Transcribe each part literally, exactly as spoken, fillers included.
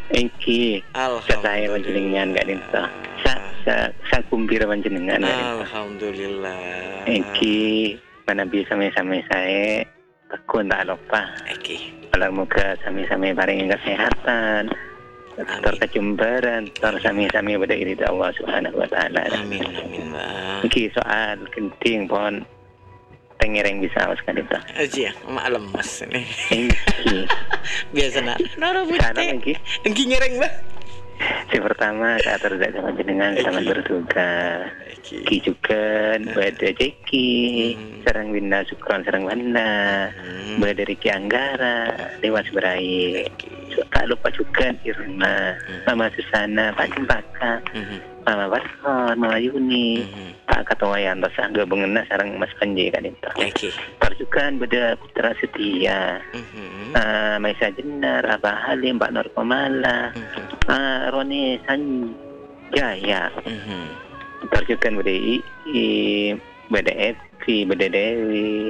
Engki saya panjenengan gak dinta. Sa sa sa kumpir panjenengan gak dinta. Alhamdulillah. Engki mana bisa sami-sami saya aku tak lupa. Oke. Kalau muka sami-sami paling kesehatan. Tor kecumbaran, tor sami-sami pada iri Allah Subhanahu wa taala. Amin amin, Mbak. Engki soal genting pon tengereng bisa sekali tak. Aja, maklum mas ini. Engki. Biasa nak. Nora Sana putih. engki. Engki ngereng Mbak. Si pertama saya terdekat sama jenengan sama bertugas. Ki juga pada Jeki, serang Winda Sukron serang Wanda, pada Riki Anggara, Dewas Berai. Tak lupa juga Irma, Mama Susana, Pak Cempaka, Mama Baskon, Mama Yuni, Pak Katawayan, Rasa gabungan sarang Mas Panji kan itu. Terjukan pada Putra Setia, Maisa Jenar, Abah Halim, Pak Nur Komala, Roni Sanjaya. Terjukan pada I, pada Evi, pada Dewi,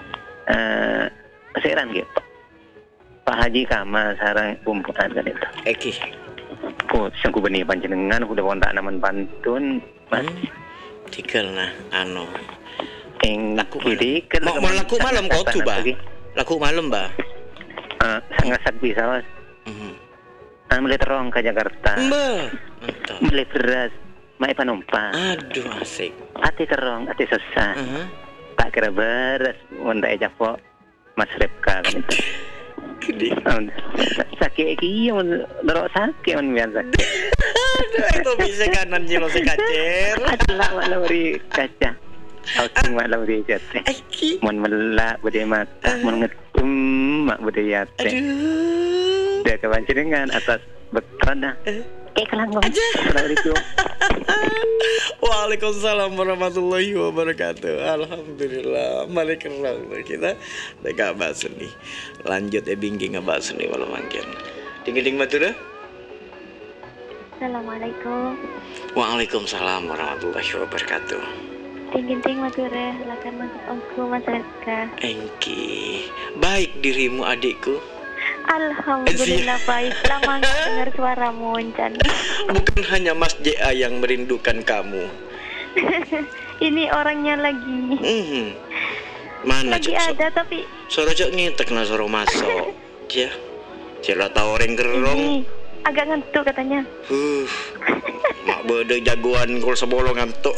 Seran gitu. Pak Haji Kamal sarang kumpulan kan itu. Eki. Oh, sangku benih panjenengan udah kontak naman pantun, Mas. Tikel nah anu. Eng laku kiri kan. Mau mau laku malam kau tu bah. Laku malam bah. Ah, sangat sakti sawas. Mhm. Ah, mulai terong ke Jakarta. Mbah. Mantap. Mulai beras, mai penumpang. Aduh asik. Ati terong, ati susah. Uh-huh. Tak kira beras, wanda aja po Mas Repka kan itu. Gede. Sakit iki mun dorok sakit mun biasa. Aduh itu bisa kanan jilo si kacer. Adalah malam beri kaca. Aku malam beri jate. Eki. Mun melak bude mata, mun ngetum mak bude yate. Aduh. Dia kepanjenengan atas betrana. Eh kelanggung. Assalamualaikum. Waalaikumsalam warahmatullahi wabarakatuh. Alhamdulillah. Mari kerang kita dekat bahas nih. Lanjut ya bingking ngebahas nih kalau makin. Ding-ding matura. Assalamualaikum. Waalaikumsalam warahmatullahi wabarakatuh. Ting-ting mature, silakan masuk aku masyarakat. Engki, baik dirimu adikku. Alhamdulillah baik. Lama nggak dengar suaramu Encan. Bukan hanya Mas J A yang merindukan kamu. Ini orangnya lagi. Hmm. Mana lagi cok, ada tapi. Soro cok ngitek na soro masuk. Ya. Cila tahu orang gerong. Ini agak ngantuk katanya. Huh. Mak bede jagoan kul sebolong ngantuk.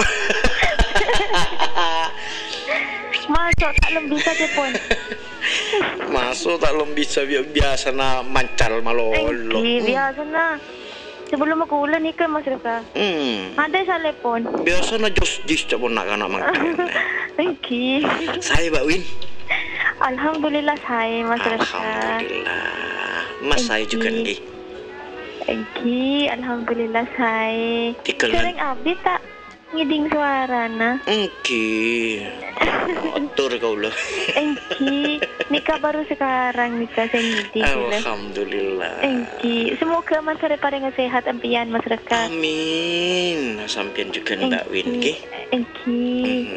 Masuk tak lebih saja pun. Masuk tak lem bisa biasa na mancal malolo. Eh, biasa na. Sebelum aku ulan ikan Mas Rika. Hmm. Ada sale pun. Biasa na jos jis cabun nak anak makan. Thank you. Saya Mbak Win. Alhamdulillah saya Mas Rika. Alhamdulillah. Mas saya juga nih. Thank you. Alhamdulillah saya. Sering abdi tak ngiding suara na. Engki. Otor kau lah. Engki, nikah baru sekarang nikah saya ngiding. Alhamdulillah. Engki, semoga Mas Rika paling sehat ampian Mas Rika. Amin. Sampian juga Mbak Win ki. Engki.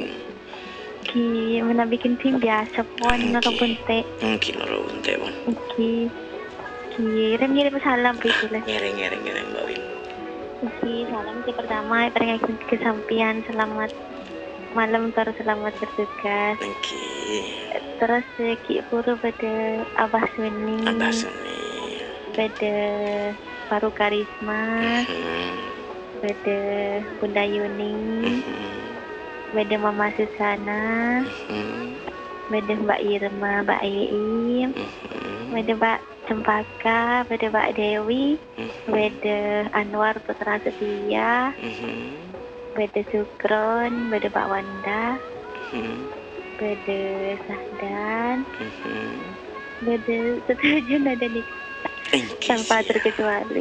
Engki, mana bikin tim biasa pun nara bunte. Engki nara bunte pun. Engki. Kirim kirim salam lah. Ngereng ngereng ngereng Mbak Win. Oke, salam yang pertama, paling kesampian selamat malam terus selamat bertugas. Oke. Terus ki puru pada Abah Suni. Abah Suni. Pada Paru Karisma. Mm-hmm. Pada Bunda Yuni. Mm-hmm. Pada Mama Susana. Mm-hmm. Pada Mbak Irma, Mbak Iim. Mm-hmm. Pada Mbak Cempaka, pada Mbak Dewi, mm-hmm. pada Anwar Putra Setia, mm-hmm. pada Sukron, pada Mbak Wanda, mm-hmm. pada Sahdan, mm-hmm. pada setuju nada nih tanpa terkecuali.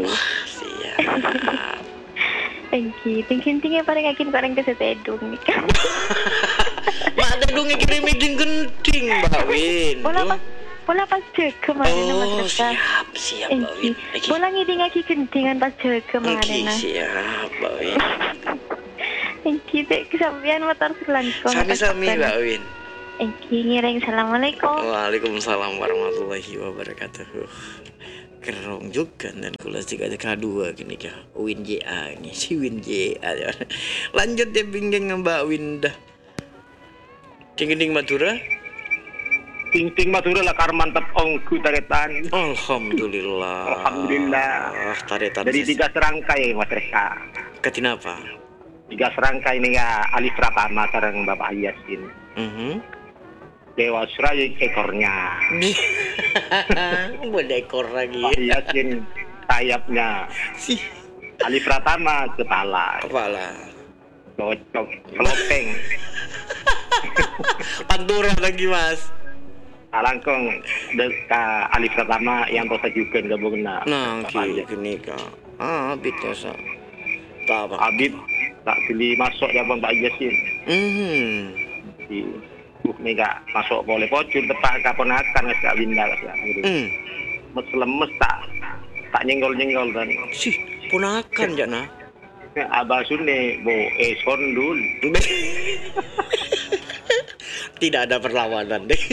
Siap. Engki, tinggi-tinggi paling yakin paling kesetedung nih. Mak ada dongeng kirim meeting genting Mbak Win. Bola pas bola pas cek kemarin oh, Mas Rika. Siap, siap Mbak Win. Bola ngiding lagi gentingan pas cek kemarin. Siap Mbak Win. Engki dek kesampian motor selangkong. Sami-sami Mbak Win. Engki ngiring assalamualaikum. Waalaikumsalam warahmatullahi wabarakatuh. Kerong juga dan kula tiga K dua gini kah. Win J A ini si Win J A. Lanjut ya bingung Mbak Winda. Tinggining Madura. Ting ting Madura lah kar mantap ongku taretan. Alhamdulillah. Alhamdulillah. Taretan. Dari tiga serangkai Mas Reka. Katina apa? Tiga serangkai ini ya Alif Pratama sareng Bapak Yasin. Mhm. Dewa Suraya ekornya. Buat ekor lagi. Pak Yasin sayapnya. Si Alif Pratama kepala. kepala. Cocok. Kelopeng. Pantura lagi Mas. Alangkong deka Alif Pratama yang tosa juga gabung na. Nah, ki gini kak. Ah, bitnya sa. Tak apa. Abid tak pilih masuk ya Bang Pak Yasin. Mhm. Di uh mega masuk boleh pocur tepak kaponakan ngas Kak Winda gitu. Hmm. Mes lemes tak tak nyenggol-nyenggol dan Si punakan jana. Abah Sune bo eh sondul. Tidak ada perlawanan deh.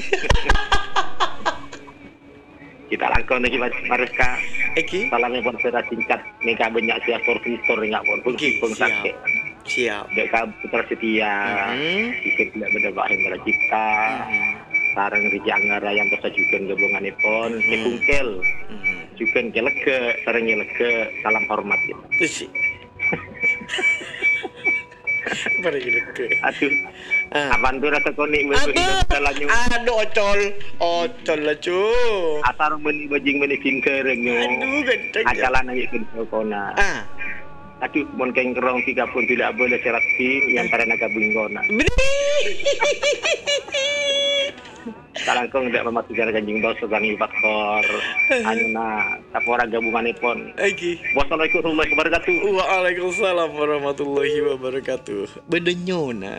Kita langkau lagi Mariska. Eki. Salamnya pun sudah singkat mega banyak sia store enggak pun pun Oke, pun siap. sakit. Siap. Deka Putra Setia. Mhm. Ikut tidak berdebak Hendra Cipta. Mhm. Sarang Riji Anggara yang tosa juga gabunganipun. Mhm. Kekungkel. Mhm. Juga keleke, sarang keleke. Salam hormat gitu. Itu sih. Pada gini ke. Aduh. Ah. Apaan tuh rasa konik Aduh, jalannya. aduh ocol, ocol lah cu. Asar meni bajing meni fingkerenyo. Aduh ganteng. Acalan aja ke kona. Ah, Aduh, mon keng kerong tiga pun tidak boleh serat tim yang pada naga bingona. Kalangkong tidak mematuhi ganjing dos sebangi faktor. Anuna, tapora gabunganipun. Eki. Wassalamualaikum warahmatullahi wabarakatuh. Waalaikumsalam warahmatullahi wabarakatuh. Bedenyona.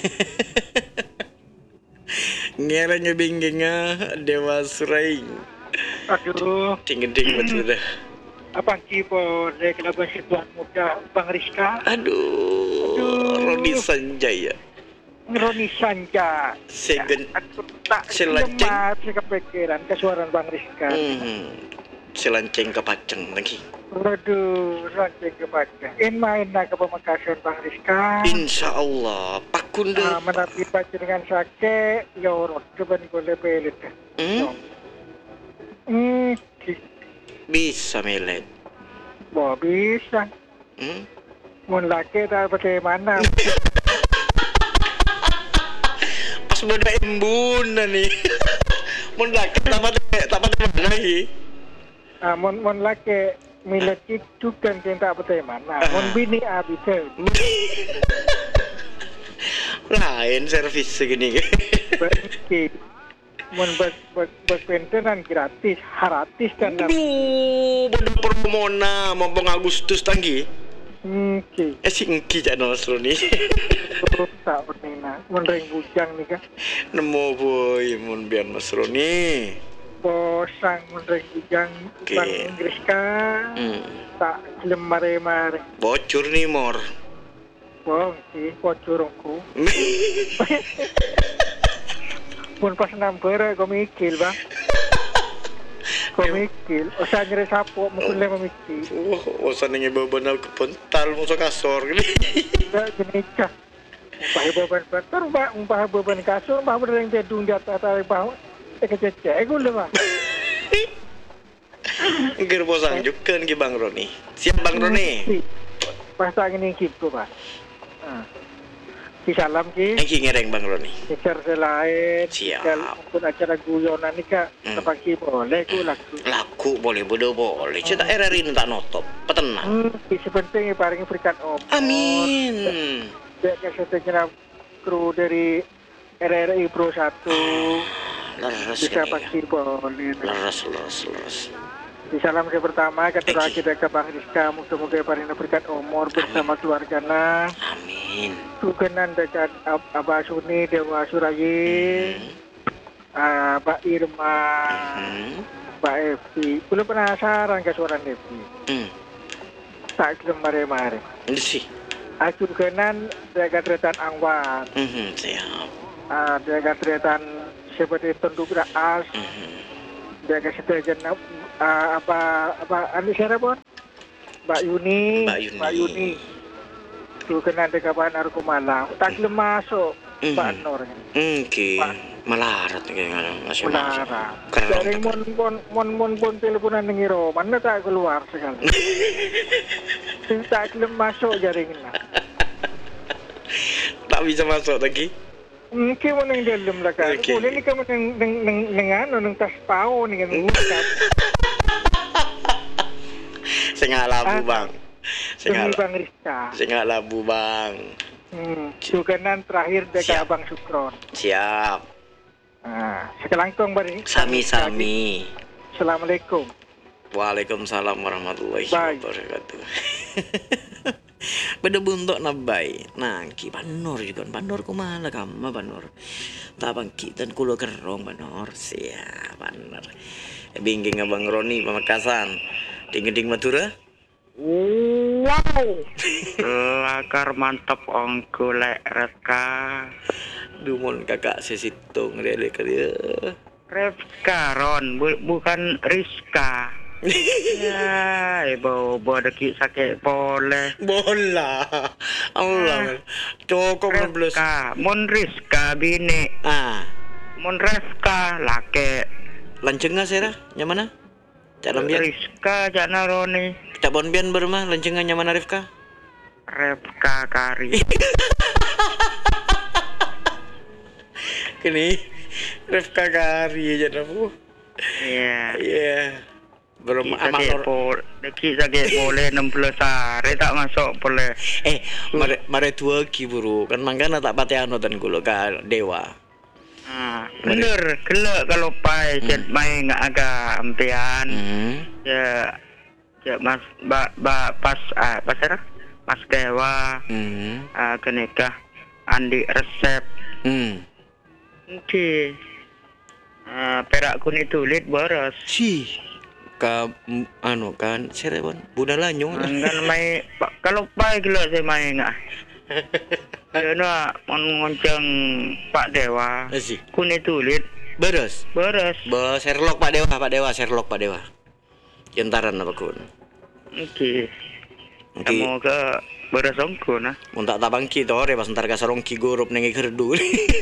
Ngerenya bingginga Dewa Suraing. Aduh, Ting-ting betul dah. abang Cibo dari Kelaban Situan Muda, Bang Rizka, Aduh, Roni Sanjaya. Roni Sanja. Segen. Aku tak Selanceng. lemat saya kepikiran kesuaran Bang Rizka. Hmm. Selanceng kepaceng lagi. Waduh, rancang kebaca. In main nak ke Pemekasan Bang Rizka. Insya Allah, Pakunda. Ah, menapi baca dengan sakit, ya orang coba ni boleh belit. Hmm? Hmm, Bisa melet. bo bisa. Hmm? Mun laki tak bagaimana. Pas beda embun nih. Mun laki tak pada tak pada mana lagi. Ah, mun mun laki milik itu kan kita bagaimana. Mun bini abis Lain servis segini. berarti mun bag bag bagpentenan gratis, haratis kan. Aduh, bener promona mompong Agustus tanggi. Oke, Eh si engki jak nostro nih. terus tak pernah. Mun ring bujang nih kan. Nemu boy mun biar nostro nih. Bosang mun ring bujang Oke. Bang Inggris kan. Hmm. Tak lemare-mare. Bocor nih mor. Bong sih pocorongku. Mun pas namper kau mikir bang. Kau mikir, usah nyeri sapu, mungkin lima mikir. Oh, usah nengi beban aku pental musuh kasor gini. Tak jenikah. Umpah beban bentar, mbak, umpah beban kasur, mbak bener yang jedung di atas tarik bawah. Eh kececek, gue lho bang. Ngir bosang juga nih Bang Roni. Siap Bang Roni. Pas tak ini gitu bang. Ah. Di salam ki. Engki ngereng Bang Roni. Bicara selain. Siap. Kalau pun acara guyonan ni kak, Hmm. tempat ki boleh ku laku. Laku boleh bodoh boleh. Cita R R ini tak notop. Petenang. Hmm, isi penting paling berikan om. Amin. Biar kesetujuan kru dari R R I Pro satu Leres bisa kali ya. pasti boleh. Leres, leres, leres. Di salam saya pertama, kata Eki. kita ke Bang Rizka, mudah-mudahan paling berikan umur bersama keluarganya. Amin. Tukenan dekat Ab- Abah Suni, Dewa Surayi, Hmm. ah, Mbak Irma, Hmm. Mbak Evi. Belum penasaran ke suara Evi. Hmm. Tak belum mare-mare. Ini sih. Aku tukenan dekat Retan Angwar, Hmm. Siap. ah, dekat Retan seperti Tunduk Raas, Hmm. Dia kasih tahu uh, apa apa anu siapa pun? Mbak Yuni. Mbak Yuni. Mbak Yuni. Tu kena dekat Banar Kumalang. Tak boleh masuk Mhm. Pak Nur. Oke. Melarat kayaknya masih masuk. Melarat. Keren. Dari mon mon mon mon mon teleponan ngiro, mana tak keluar sekali. Tak boleh masuk jaringan. Tak bisa masuk lagi. Mungkin mo nang dalam lah kan. Okay. Kung ini ka mo nang nang nang nang ano nang taspao ni kan ngusap. Saya nggak labu Ah. bang. Saya Demi nggak Bang Rizka. saya nggak labu bang. Hmm. Sukanan terakhir dekat Siap. Abang Sukron. Siap. Ah, sekelangkong bari. Sami-sami. Assalamualaikum. Waalaikumsalam warahmatullahi Bye. wabarakatuh. Beda buntok nabai. Nah, ki Banor juga. Banor kumala kama Banor. Tabang ki dan kulo kerong Banor. Siap Banor. Bingging abang Roni Pamekasan. Ding-ding Madura. Wow. Lakar mantap ongku lek Reska. Dumon kakak sesitung rele kali. Reska Ron, bu- bukan Rizka. Ya, ibu bawa deki sakit boleh. Bola. Allah. Cukup belum. Reska, mon Rizka bini, Ah, mon Reska laki. lancenga sera nyamana? Cak lambian. Rizka jana Roni, Cak bonbian bermah lancenga nyamana Rifka? Reska kari. Kini Rifka kari aja nabu. Iya. Iya. Belum amal Sakit lor. pol, deki sakit boleh enam puluh sehari tak masuk boleh. Eh, mare mare tua ki buru. Kan mangkana tak pati anu dan kulo ka dewa. Ah, bener, kelak kalau pai cet mai ngak agak ampian. Hmm. Ya, ya mas ba ba pas ah pas era mas dewa Hmm. ah kenikah andi resep. Hmm. Oke. Ah perak kuni tulit boros. Si ka m- anu kan serewan budalanyo. Kan mai pa- kalau pai kelak saya mai ngak. Ya na mon ngonceng Pak Dewa. Asi. Kuni tulit Beres. boros. Ba Sherlock Pak Dewa, Pak Dewa, Sherlock Pak Dewa. Jentaran apa kun? Oke. Oke. Kamu ke boros ongko nah. Mun tak tabangki to re pas entar ka sarong ki gurup nengi kerdu.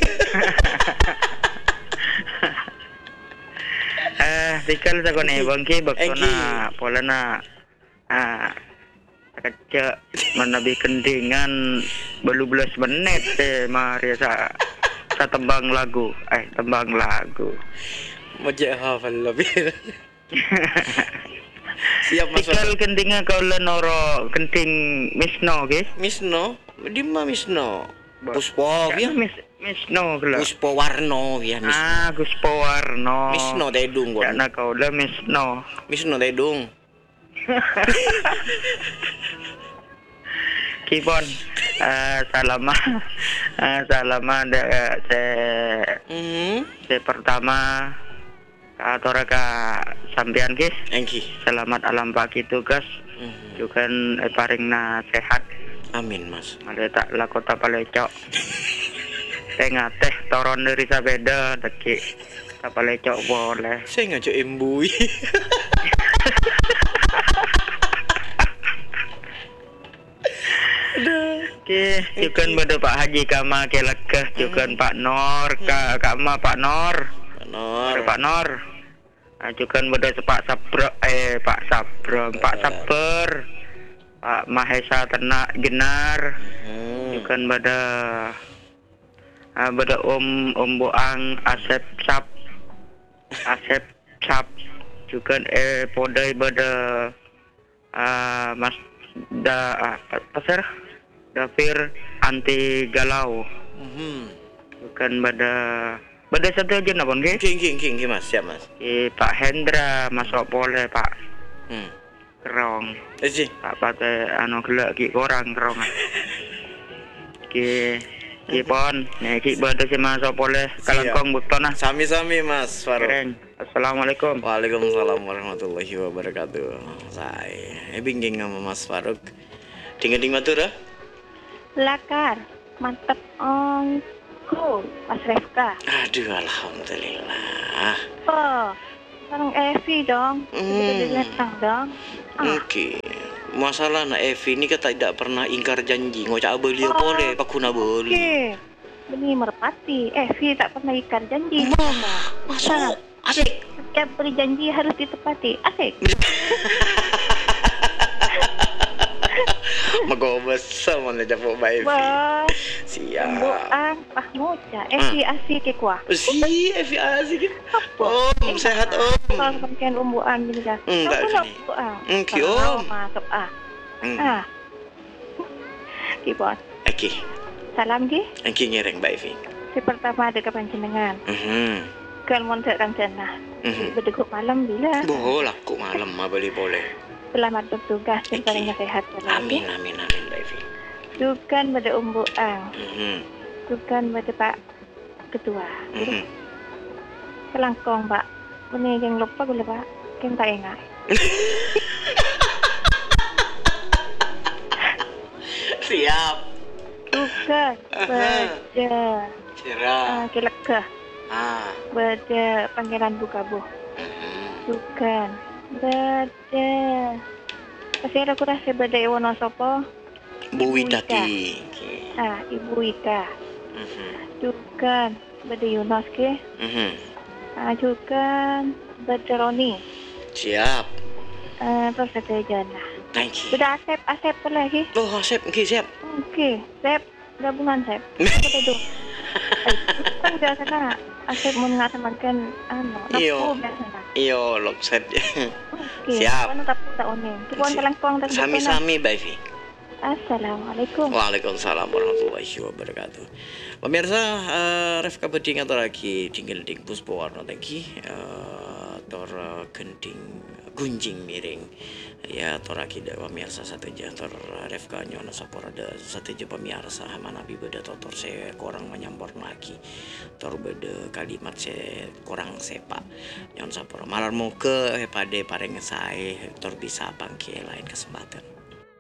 Eh, tikal sa ko ni bangki bakso Engki. na pola na ah kaca menabi kendingan baru belas menit eh mari sa sa tembang lagu eh tembang lagu. Majek hafal lebih. Siap Tikal masuk. kendingan kau lenoro kenting misno ke? Misno, di ma Misno. Puspo ya. Mis misno kala. Puspo Warno ya Misno. Ah, Guspo Warno. Misno Dedung gua. Karena kau le misno. Misno Dedung. Kipon, uh, salama, uh, salama de, se, Hmm. se pertama atau ka sampean kis. Engki. Selamat alam pagi tugas. Mhm. Juga eh, paring na sehat. Amin, Mas. Ada tak lakota palecok. Tengah teh toron dari sabeda deki tak palecok boleh. Saya ngajak embui. Oke, juga pada Pak Haji Kama ke lekeh, juga Pak Nor, Kak Kama Pak Nor. Nor. Pak Nor. Ah, juga pada Pak Sabro eh Pak Sabro, Pak Saber. Pak Mahesa Tenak Genar. Hmm. Juga pada ah, pada Om Om Boang Asep Sap. Asep Sap. Juga eh podai pada ah, Mas da ah, apa sih? Dafir anti galau. Mhm. Bukan pada pada satu aja nak bang, King king king king Mas, siap Mas. eh, Pak Hendra masuk boleh Pak Hmm. Kerong. Eh si. Pak Pate anu gelak ki korang kerong. Ki ki pon, nek ki pada si masuk boleh kalangkong bukton nah. Sami-sami Mas Faruk. Keren. Assalamualaikum. Waalaikumsalam warahmatullahi wabarakatuh. Saya eh bingging sama Mas Faruk. Ding-ding Madura. Lakar, mantep ongku, Mas Refka. Aduh, alhamdulillah. Oh, Bareng Evi dong. Hmm. Datang dong. Ah. Okey. Masalah nak Evi ni kan tidak pernah ingkar janji. Ngocak beliau boleh, pakuna beli. Okey. Beni merpati. Evi tak pernah ikan janji. Masuk. Asik. Setiap beri janji harus ditepati. Asik. Mago besar mana japuk baik. Wah. Siap. Buang pah moca. Evi asik ke kuah. Si Evi asik. Apa? Om, sehat Om. Kalau pakai umbuan gini dah. Enggak Aku nak sini. buang. Okey Om. Masuk ah. Hmm. Ah. Kibon. Okey. Salam gi. Okey ngereng baik Evi. Si pertama ada kepanjenengan. Mhm. Kan montek kan cenah. Mhm. Berdeguk malam bila. Boh laku malam mah boleh boleh. Selamat bertugas dan paling sehat. Amin amin amin baik Evi. Dukan pada umbuang. Mhm. Dukan pada Pak Ketua. Mhm. Kelangkong Pak. Ini yang lupa gula Pak. Yang tak ingat. Siap. Dukan pada Cerah. uh, Kelekah. Ah. Pada panggilan bukabuh. Mhm. Dukan pada Pasal aku rasa pada Iwono Sopo. Bu Ibu Witati. Okey. Ah, Ibu Ika. Mhm. Dukan pada Yunus ke. Mhm. Ah, dukan pada Roni. Siap. Ah, terus ada Jana. Thank you. Sudah Asep, Asep tu lagi. Oh, siap. Okey, siap. Okey, Sep, gabungan Sep. Apa tu? Kan biasa nak Asep mengasamakan anu, Iyo. nafsu biasa nak. Iyo, lopset. Okey, Siap. mana tak tak oning. Tuan Siap. kelangkong dan Sami-sami, Mbak Evi. Assalamualaikum. Waalaikumsalam warahmatullahi wabarakatuh. Pemirsa, uh, Ref kabeding atau lagi tinggal ding puspo warna tangki uh, tor uh, kenting gunjing miring ya tor akida pemirsa satu je tor Ref kanyo na sapor ada satu je pemirsa mana bi beda tor se korang menyambor lagi tor beda kalimat se korang sepa nyon sapor malar mo ke pade pareng sae tor bisa bangke lain kesempatan.